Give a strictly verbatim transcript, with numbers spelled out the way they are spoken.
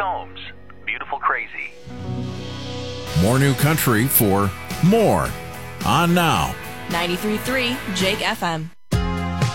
Combs, Beautiful Crazy. More new country for more on Now. ninety-three point three Jake F M.